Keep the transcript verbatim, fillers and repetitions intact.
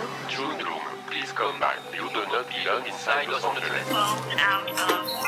June Gloom, please come back. You do not belong inside Los Angeles. Blown out of